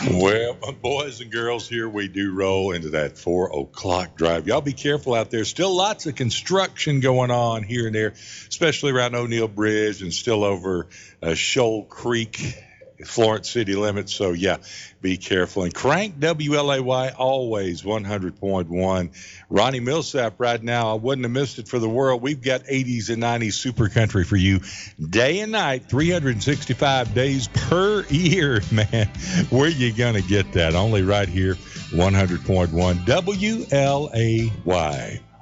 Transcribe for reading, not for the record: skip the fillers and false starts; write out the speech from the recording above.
Well, boys and girls, here we do roll into that 4 o'clock drive. Y'all be careful out there. Still lots of construction going on here and there, especially around O'Neill Bridge and still over Shoal Creek, Florence city limits. So, yeah, be careful. And crank WLAY always 100.1. Ronnie Millsap right now, I wouldn't have missed it for the world. We've got 80s and 90s super country for you day and night, 365 days per year, man. Where you going to get that? Only right here, 100.1 WLAY.